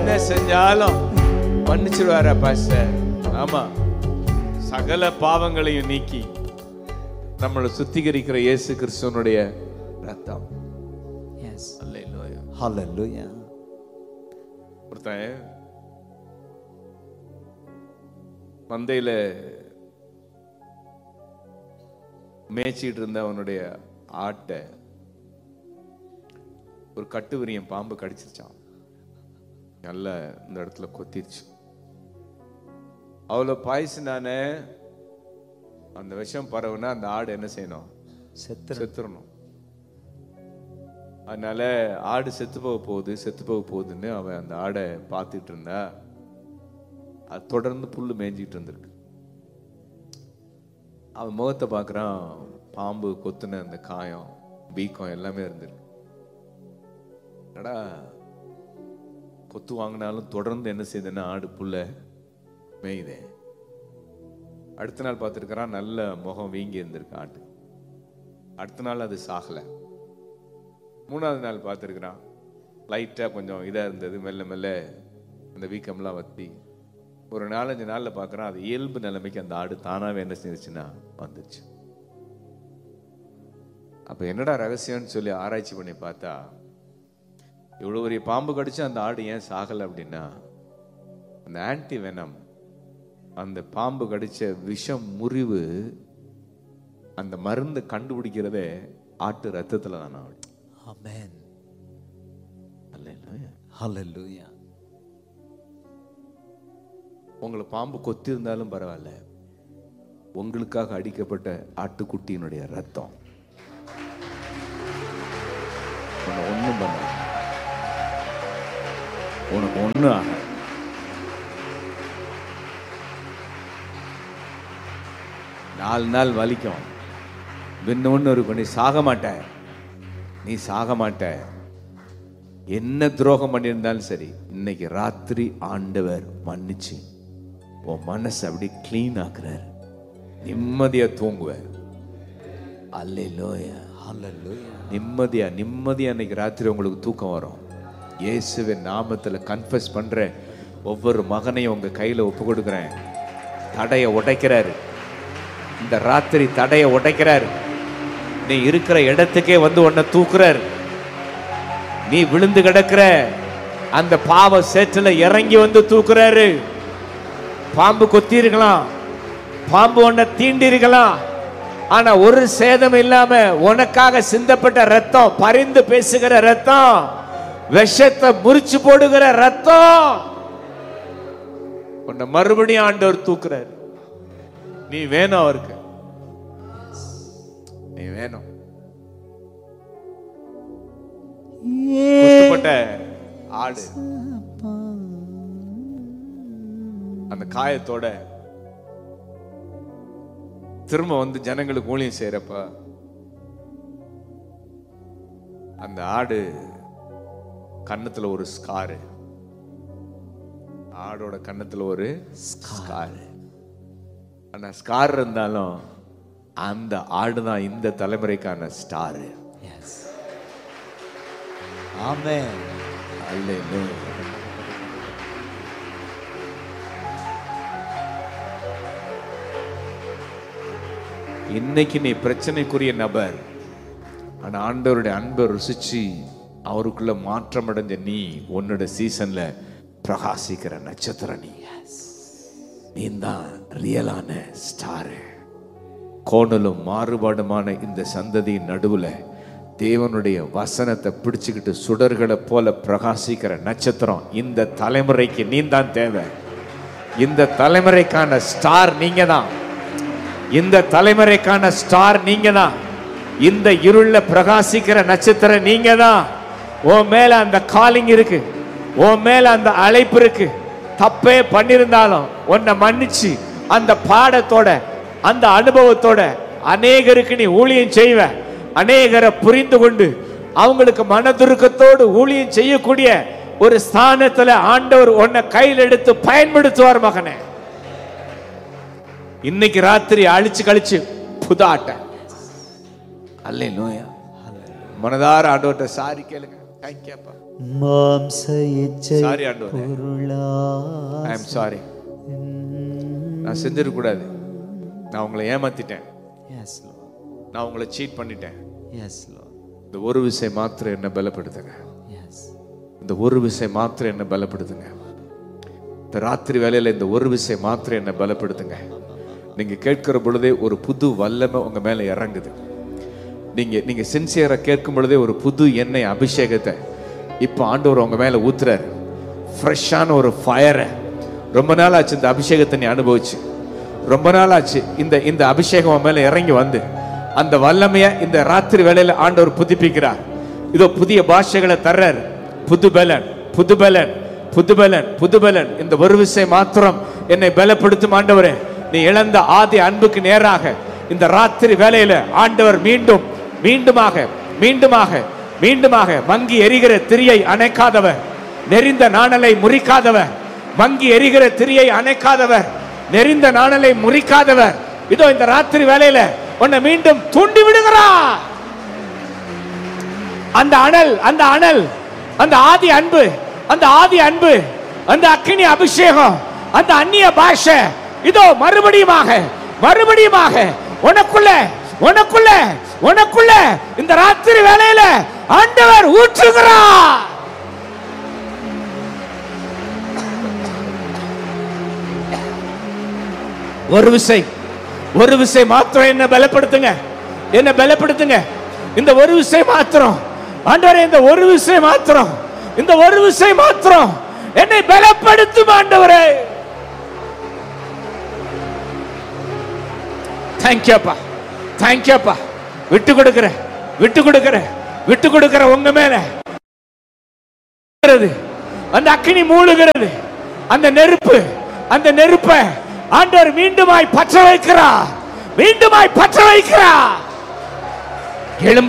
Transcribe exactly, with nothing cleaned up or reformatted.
என்ன செஞ்சாலும் மன்னிச்சிடுவாரா பாஸ்டர்? ஆமா, சகல பாவங்களையும் நீக்கி நம்மளை சுத்திகரிக்கிற இயேசு கிறிஸ்துவனுடைய ரத்தம். எஸ், அல்லேலூயா, ஹல்லேலூயா. ஒருத்தன் மந்தையில மேய்ச்சிட்டு இருந்த அவனுடைய ஆட்டை ஒரு கட்டு விரியன் பாம்பு கடிச்சிருச்சான். நல்ல இந்த இடத்துல கொத்திருச்சு. அவ்வளோ பாய்ச்சினானே, அந்த விஷம் பரவுனா அந்த ஆடு என்ன செய்யணும்? செத்து செத்துறணும். அதனால ஆடு செத்து போக போகுது செத்து போக போகுதுன்னு அவன் அந்த ஆடை பார்த்துட்டு இருந்தா, அது தொடர்ந்து புல்லு மேய்ஞ்சிட்டு இருந்திருக்கு. அவன் முகத்தை பார்க்குறான், பாம்பு கொத்துன அந்த காயம் வீக்கம் எல்லாமே இருந்திருக்கு. என்னடா கொத்து வாங்கினாலும் தொடர்ந்து என்ன செய்யுதுன்னா ஆடு புல்ல மேயுதே. அடுத்த நாள் பார்த்துருக்கிறான், நல்ல முகம் வீங்கி இருந்திருக்கு ஆட்டு. அடுத்த நாள் அது சாகலை. மூணாவது நாள் பார்த்துருக்குறான், லைட்டாக கொஞ்சம் இதாக இருந்தது, மெல்ல மெல்ல அந்த வீக்கம்லாம் வத்தி. ஒரு நாலஞ்சு நாளில் பார்க்குறான், அது இயல்பு நிலைமைக்கு அந்த ஆடு தானாகவே என்ன செஞ்சிச்சுன்னா வந்துச்சு. அப்போ என்னடா ரகசியம்னு சொல்லி ஆராய்ச்சி பண்ணி பார்த்தா, இவ்வளோ பெரிய பாம்பு கடிச்சு அந்த ஆடு ஏன் சாகலை அப்படின்னா, அந்த ஆன்டி வெனம், அந்த பாம்பு கடிச்ச விஷம் முறிவு, அந்த மருந்து கண்டுபிடிக்கிறதே ஆட்டு ரத்தத்துல தான். ஆமென், அல்லேலூயா, ஹல்லேலூயா. உங்களை பாம்பு கொத்தி இருந்தாலும் பரவாயில்ல, உங்களுக்காக அடிக்கப்பட்ட ஆட்டுக்குட்டியினுடைய ரத்தம் ஒன்றும் பண்ண, உனக்கு ஒண்ணு ஆக. நாலு நாள் வலிக்கும், இன்னொன்னு இருக்கும், நீ சாக மாட்ட, நீ சாக மாட்ட. என்ன துரோகம் பண்ணியிருந்தாலும் சரி, இன்னைக்கு ராத்திரி ஆண்டவர் மன்னிச்சு உன் மனசை அப்படி கிளீன் ஆக்குறார், நிம்மதியா தூங்குவார். அல்லேலூயா, ஹல்லேலூயா. நிம்மதியா நிம்மதியா இன்னைக்கு ராத்திரி உங்களுக்கு தூக்கம் வரும். இயேசுவின் நாமத்துல கன்ஃபஸ் பண்ற ஒவ்வொரு மகனையும் உங்க கையில ஒப்பு கொடுக்கிறேன். தடைய உடைக்கிறாரு இந்த ராத்திரி, தடைய உடைக்கிறாரு. நீ இருக்கிற இடத்துக்கே வந்து உன்னை தூக்குறாரு. நீ விழுந்து கிடக்கிற அந்த பாவ சேற்றுல இறங்கி வந்து தூக்குறாரு. பாம்பு கொத்தி இருக்கலாம், பாம்பு உன்னை தீண்டி இருக்கலாம், ஆனா ஒரு சேதம் இல்லாம உனக்காக சிந்தப்பட்ட ரத்தம், பரிந்து பேசுகிற ரத்தம், விஷத்தை முறிச்சு போடுகிற ரத்தம், உன்னை மறுபடியும் ஆண்டவர் தூக்குறாரு. நீ வேணும் அவருக்கு, நீ வேணும். குத்துப்பட்ட ஆடு அந்த காயத்தோட திரும்ப வந்து ஜனங்களுக்கு ஊழியம் செய்யறப்ப அந்த ஆடு கன்னத்துல ஒரு ஸ்காரு, ஆடோட கன்னத்துல ஒரு ஸ்காரு. ஆனா ஸ்கார் இருந்தாலும் அந்த ஆடுதான் இந்த தலைமுறைக்கான ஸ்டாரு. எஸ், ஆமென், அல்லேலூயா. இன்னைக்கு நீ பிரச்சனைக்குரிய நபர், ஆனா ஆண்டவருடைய அன்பை ருசிச்சு அவருக்குள்ள மாற்றம் அடைஞ்ச நீ உன்னோட சீசன்ல பிரகாசிக்கிற நட்சத்திரம். நீ நீ தான் ரியலான ஸ்டார். கோணலும் மாறுபாடுமான இந்த சந்ததியின் நடுவுல தேவனுடைய வசனத்தை பிடிச்சுக்கிட்டு சுடர்களை போல பிரகாசிக்கிற நட்சத்திரம் இந்த தலைமுறைக்கு நீ தான் தேவை. இந்த தலைமுறைக்கான ஸ்டார் நீங்க தான். இந்த தலைமுறைக்கான ஸ்டார் நீங்க தான். இந்த இருள பிரகாசிக்கிற நட்சத்திரம் நீங்க தான். உன் மேல அந்த காலிங் இருக்கு, உன் மேல அந்த அழைப்பு இருக்கு. தப்பே பண்ணிருந்தாலும் உன்னை மன்னிச்சு அந்த பாடத்தோட அந்த அனுபவத்தோட அநேகருக்கு நீ ஊழியம் செய்வ. அநேகரை புரிந்து கொண்டு அவங்களுக்கு மனதுருக்கத்தோடு ஊழியம் செய்யக்கூடிய ஒரு ஸ்தானத்துல ஆண்டவர் உன்னை கையில் எடுத்து பயன்படுத்துவார் மகனே. இன்னைக்கு ராத்திரி அழிச்சு கழிச்சு புதாட்ட. அல்லேலூயா. மனதார ஆண்டவர்ட்ட சாரி கேளுங்க. தேங்க்யூப்பா. மாம்ச இச்சை சாரி ஆண்டவரே, பொருளா ஐ அம் சாரி. நான் செஞ்சிருக்க கூடாது. நான் உங்களை ஏமாத்திட்டேன். எஸ் லார்ட், நான் உங்களை சீட் பண்ணிட்டேன். எஸ் லார்ட், இந்த ஒரு விஷயம் மாத்திரம் என்ன பலப்படுத்துங்க. எஸ் இந்த ஒரு விஷயம் மாத்திரம் என்ன பலப்படுத்துங்க. இந்த ராத்திரி வேலையில இந்த ஒரு விஷயம் மாத்திரம் என்ன பலப்படுத்துங்க. நீங்க கேட்கிற பொழுதே ஒரு புது வல்லமை உங்க மேல இறங்குது. நீங்க நீங்க சின்சியரா கேட்கும் பொழுதே ஒரு புது எண்ணெய் அபிஷேகத்தை இப்ப ஆண்டவர் உங்க மேல ஊத்துறாரு. ஃப்ரெஷ்ஷான ஒரு ஃபயரை. ரொம்ப நாள் ஆச்சு இந்த அபிஷேகத்தை நீ அனுபவிச்சு. ரொம்ப நாள் ஆச்சு இந்த இந்த அபிஷேகம் உன் மேல இறங்கி வந்து அந்த வல்லமைய இந்த ராத்திரி வேளையில ஆண்டவர் புதுப்பிக்கிறார். இதோ புதிய பாஷைகளை தர்றார். புது பலன், புது பலன், புது பலன், புது பலன். இந்த ஒரு விஷயம் மாத்திரம் என்னை பலப்படுத்தும் ஆண்டவரே. நீ இழந்த ஆதி அன்புக்கு நேராக இந்த ராத்திரி வேளையில ஆண்டவர் மீண்டும் மீண்டுமாக மீண்டுமாக மீண்டுமாக மங்கி எரிகிற திரியை அணைக்காதவர், நெறிந்த நாணலை முறிக்காதவர், மங்கி எரிகிற திரியை அணைக்காதவர், நெறிந்த நாணலை முறிக்காதவர். இதோ இந்த ராத்திரி வேளையில உன்னை மீண்டும் தூண்டி விடுகிறார். அந்த அனல், அந்த அனல், அந்த ஆதி அன்பு, அந்த ஆதி அன்பு, அந்த அக்கினி அபிஷேகம், அந்த அந்நிய பாஷை இதோ மறுபடியுமாக மறுபடியுமாக உனக்குள்ள உனக்குள்ள உனக்குள்ள இந்த ராத்திரி வேளையில ஆண்டவர் ஊற்றுகிறார். ஒரு விசை ஒரு விசை மாத்திரம் என்ன பலப்படுத்துங்க, என்ன பலப்படுத்துங்க. இந்த ஒரு விசை மாத்திரம் ஆண்டவரே, இந்த ஒரு விசை மாத்திரம், இந்த ஒரு விசை மாத்திரம் என்னை பலப்படுத்தும் ஆண்டவரே. தேங்க்யூப்பா, தேங்க்யூப்பா. விட்டு கொடுக்கிற விட்டு கொடுக்கிற விட்டு கொடுக்கிற உங்க மேல அந்த அக்கினி மூழுகிறது. அந்த நெருப்பு, அந்த நெருப்பை ஆண்டவர் மீண்டுமாய் பற்ற வைக்கிறார், மீண்டுமாய் பற்ற வைக்கிறார். எழும்பு